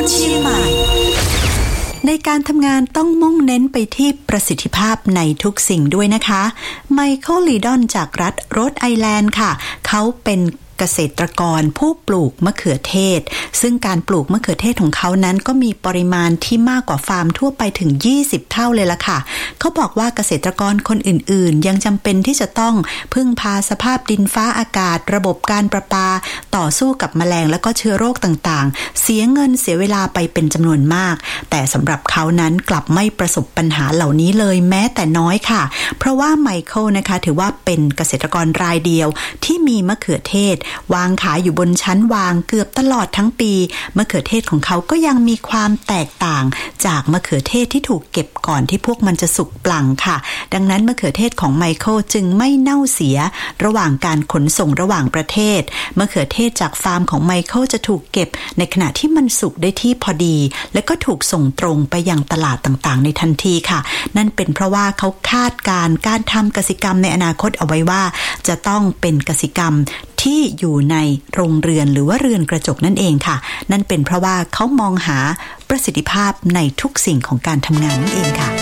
เชียงใหม่ในการทำงานต้องมุ่งเน้นไปที่ประสิทธิภาพในทุกสิ่งด้วยนะคะไมเคิลลีดอนจากรัฐโรดไอแลนด์ค่ะเขาเป็นเกษตรกรผู้ปลูกมะเขือเทศซึ่งการปลูกมะเขือเทศของเขานั้นก็มีปริมาณที่มากกว่าฟาร์มทั่วไปถึง20เท่าเลยล่ะค่ะเขาบอกว่าเกษตรกรคนอื่นๆยังจำเป็นที่จะต้องพึ่งพาสภาพดินฟ้าอากาศระบบการประปาต่อสู้กับแมลงและก็เชื้อโรคต่างๆเสียเงินเสียเวลาไปเป็นจำนวนมากแต่สำหรับเขานั้นกลับไม่ประสบปัญหาเหล่านี้เลยแม้แต่น้อยค่ะเพราะว่าไมเคิลนะคะถือว่าเป็นเกษตรกรรายเดียวที่มีมะเขือเทศวางขายอยู่บนชั้นวางเกือบตลอดทั้งปีมะเขือเทศของเขาก็ยังมีความแตกต่างจากมะเขือเทศที่ถูกเก็บก่อนที่พวกมันจะสุกปลั่งค่ะดังนั้นมะเขือเทศของไมเคิลจึงไม่เน่าเสียระหว่างการขนส่งระหว่างประเทศมะเขือเทศจากฟาร์มของไมเคิลจะถูกเก็บในขณะที่มันสุกได้ที่พอดีและก็ถูกส่งตรงไปยังตลาดต่างๆในทันทีค่ะนั่นเป็นเพราะว่าเขาคาดการทำกสิกรรมในอนาคตเอาไว้ว่าจะต้องเป็นกสิกรรมที่อยู่ในโรงเรือนหรือว่าเรือนกระจกนั่นเองค่ะนั่นเป็นเพราะว่าเขามองหาประสิทธิภาพในทุกสิ่งของการทำงานนั่นเองค่ะ